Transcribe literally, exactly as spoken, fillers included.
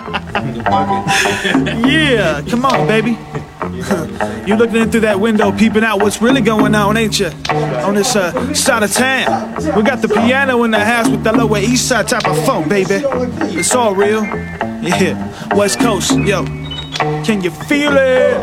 Yeah, come on, baby. You looking in through that window, peeping out what's really going on, ain't you? On this uh, side of town, we got the piano in the house with the Lower East Side type of funk, baby. It's all real. Yeah, West Coast, yo. Can you feel it?